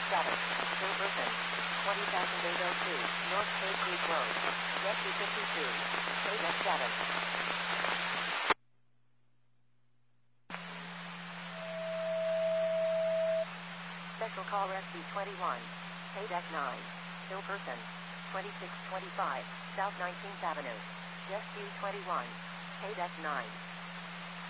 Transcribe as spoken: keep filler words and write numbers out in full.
seven. Hill Person. twenty thousand eight oh two. North Cave Creek Road. Rescue fifty-two. Paydeck seven. Special Call Rescue twenty-one. Paydeck nine. Hill Person. twenty-six twenty-five. South nineteenth Avenue. Rescue twenty-one. Paydeck nine.